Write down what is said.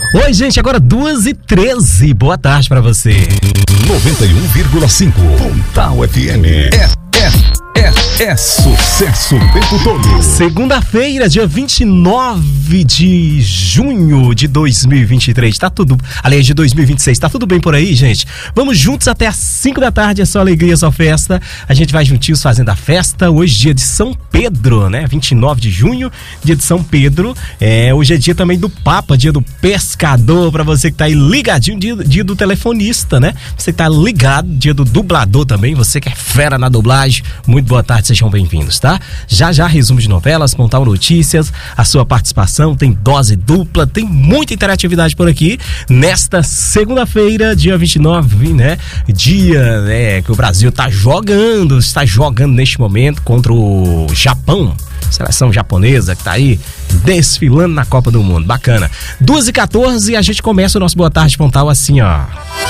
Oi, gente, agora 2h13. Boa tarde pra você. 91,5 Pontal FM. É sucesso o tempo todo. Segunda-feira, dia 29 de junho de 2023. Tá tudo, aliás, de 2026. Tá tudo bem por aí, gente? Vamos juntos até às 5 da tarde. É só alegria, só festa. A gente vai juntinhos fazendo a festa. Hoje, dia de São Pedro, né? 29 de junho, dia de São Pedro. Hoje é dia também do Papa, dia do pescador. Pra você que tá aí ligadinho, dia do telefonista, né? Você que tá ligado, dia do dublador também. Você que é fera na dublagem. Muito boa tarde, sejam bem-vindos, tá? Já resumo de novelas, Pontal Notícias, a sua participação, tem dose dupla, tem muita interatividade por aqui nesta segunda-feira, dia 29, né? Dia, né, que o Brasil está jogando neste momento contra o Japão, seleção japonesa que tá aí desfilando na Copa do Mundo, bacana. 2h14, a gente começa o nosso Boa Tarde Pontal assim, ó.